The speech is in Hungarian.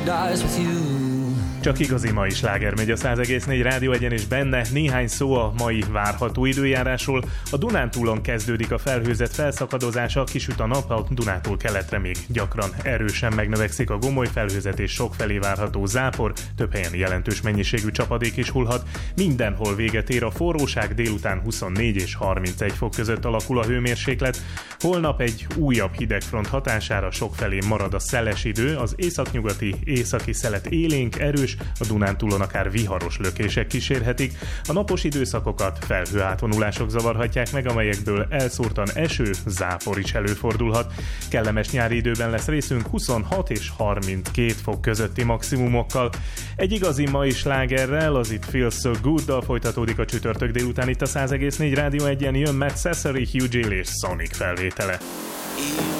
paradise with you. Csak igazi mai sláger megy a 100,4 Rádió Egyen, és benne néhány szó a mai várható időjárásról. A Dunántúlon kezdődik a felhőzet felszakadozása, kisüt a nap, a Dunától keletre még gyakran erősen megnövekszik a gomoly felhőzet, és sokfelé várható zápor, több helyen jelentős mennyiségű csapadék is hullhat. Mindenhol véget ér a forróság, délután 24 és 31 fok között alakul a hőmérséklet. Holnap egy újabb hidegfront hatására sokfelé marad a szeles idő, az északnyugati északi szelet élénk, erős, a Dunántúlon akár viharos lökések kísérhetik. A napos időszakokat felhőátvonulások zavarhatják meg, amelyekből elszórtan eső, zápor is előfordulhat. Kellemes nyári időben lesz részünk 26 és 32 fok közötti maximumokkal. Egy igazi mai slágerrel, az It Feels So Good-dal folytatódik a csütörtök délután itt a 100,4 Rádió Egyen, jön Matt Cesary, Hugh Gill és Sonic felvétele.